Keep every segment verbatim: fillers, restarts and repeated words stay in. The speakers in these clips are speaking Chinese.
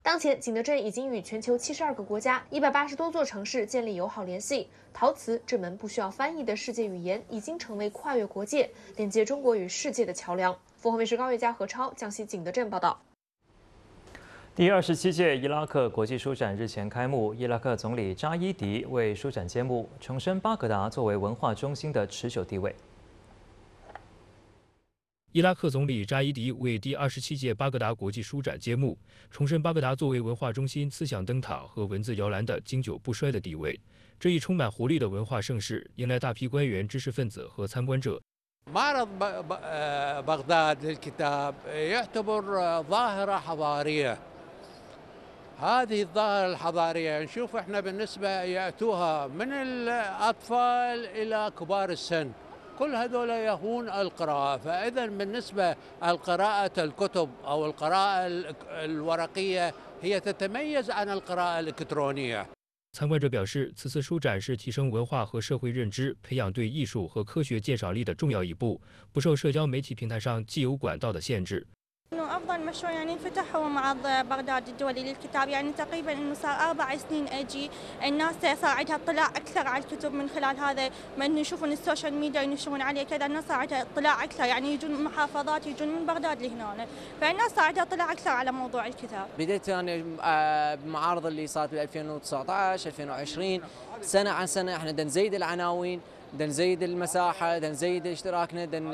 当前，景德镇已经与全球七十二个国家、一百八十多座城市建立友好联系。陶瓷这门不需要翻译的世界语言，已经成为跨越国界、连接中国与世界的桥梁。凤凰卫视高月佳、何超，江西景德镇报道。 第二十七届伊拉克国际书展日前开幕，伊拉克总理扎伊迪为书展揭幕，重申巴格达作为文化中心的持久地位。 伊拉克总理扎伊迪为第二十七届巴格达国际书展揭幕，重申巴格达作为文化中心、思想灯塔和文字摇篮的经久不衰的地位。这一充满活力的文化盛事，迎来大批官员、知识分子和参观者。 معرض بغداد للكتاب يعتبر ظاهرة حضارية. هذه الظاهرة الحضارية نشوف احنا بالنسبة يأتوها من الأطفال إلى كبار السن. كل هذول يهون القراءة، فإذا بالنسبة القراءة الكتب أو القراءة الورقية هي تتميز عن القراءة الإلكترونية. 参观者表示，此次书展是提升文化和社会认知、培养对艺术和科学鉴赏力的重要一步，不受社交媒体平台上既有管道的限制。 انه افضل مشروع يعني انفتح هو معرض بغداد الدولي للكتاب، يعني تقريبا انه صار اربع سنين اجي الناس صار عندها اطلاع اكثر على الكتب من خلال هذا، ما انه يشوفون السوشيال ميديا ينشرون عليه كذا، الناس صار عندها اطلاع اكثر، يعني يجون من محافظات يجون من بغداد لهنا، فالناس صار عندها اطلاع اكثر على موضوع الكتاب. بديت انا بمعارض اللي صارت ب ألفين وتسعطعش ألفين وعشرين سنه عن سنه احنا بدنا نزيد العناوين. بدنا نزيد المساحه، بدنا نزيد اشتراكنا، بدنا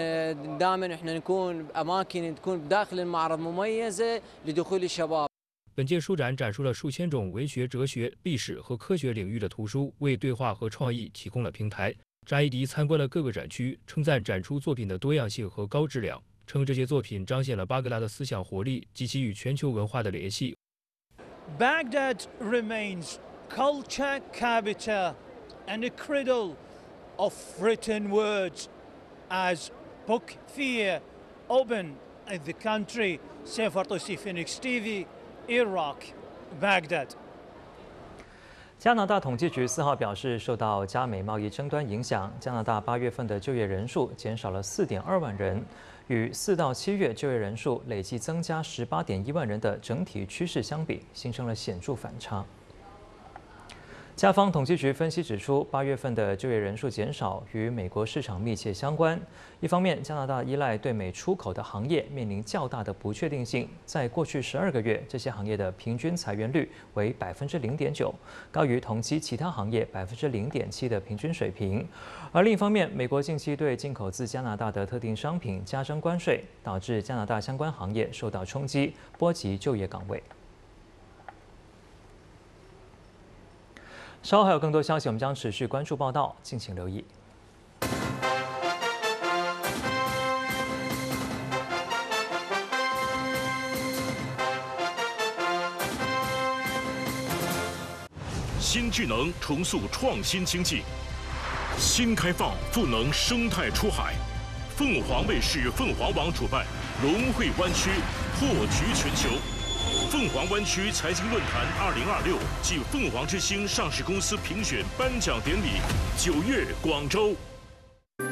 دائما احنا نكون اماكن تكون بداخل المعرض مميزه لدخول الشباب。 本届书展展出了数千种文学、哲学、历史和科学领域的图书，为对话和创意提供了平台。扎伊迪参观了各个展区，称赞展出作品的多样性和高质量，称这些作品彰显了巴格达的思想活力及其与全球文化的联系。 Baghdad remains culture capital and a cradle of written words as book fair open in the country. Sefer Tosi Phoenix T V, Iraq, Baghdad. 加拿大统计局四号表示，受到加美贸易争端影响，加拿大八月份的就业人数减少了四点二万人，与四到七月就业人数累计增加十八点一万人的整体趋势相比，形成了显著反差。 加方统计局分析指出，八月份的就业人数减少与美国市场密切相关。一方面，加拿大依赖对美出口的行业面临较大的不确定性，在过去十二个月，这些行业的平均裁员率为百分之零点九，高于同期其他行业百分之零点七的平均水平。而另一方面，美国近期对进口自加拿大的特定商品加征关税，导致加拿大相关行业受到冲击，波及就业岗位。 稍后还有更多消息，我们将持续关注报道，敬请留意。 新智能重塑创新经济，新开放赋能生态出海。凤凰卫视凤凰网主办龙汇湾区破局全球。 凤凰湾区财经论坛二零二六暨凤凰之星上市公司评选颁奖典礼，九月广州。